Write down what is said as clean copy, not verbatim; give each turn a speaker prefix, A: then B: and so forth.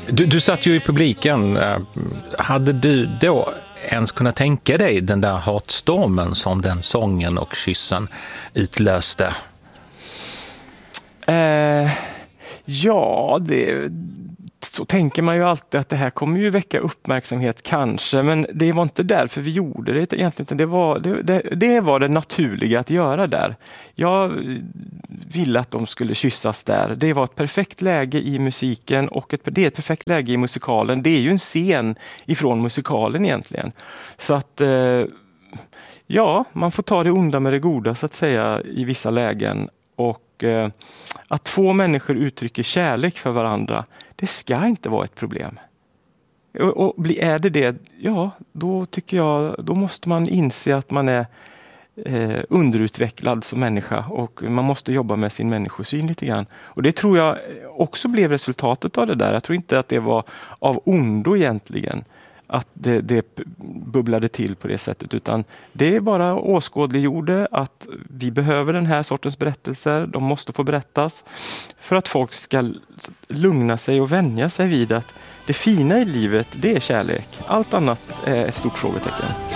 A: Du satt ju i publiken. Hade du då ens kunnat tänka dig den där hatstormen som den sången och kyssen utlöste?
B: Ja, så tänker man ju alltid att det här kommer ju väcka uppmärksamhet kanske, men det var inte därför vi gjorde det egentligen. Det var det naturliga att göra där. Jag ville att de skulle kyssas där. Det var ett perfekt läge i musiken och det är ett perfekt läge i musikalen. Det är ju en scen ifrån musikalen egentligen. Så att ja, man får ta det onda med det goda så att säga i vissa lägen. Och att två människor uttrycker kärlek för varandra, det ska inte vara ett problem. Och är det, ja, då tycker jag, då måste man inse att man är underutvecklad som människa och man måste jobba med sin människosyn lite grann. Och det tror jag också blev resultatet av det där. Jag tror inte att det var av ondo egentligen att det bubblade till på det sättet, utan det är bara åskådliggjorde att vi behöver den här sortens berättelser, de måste få berättas för att folk ska lugna sig och vänja sig vid att det fina i livet, det är kärlek. Allt annat är ett stort frågetecken.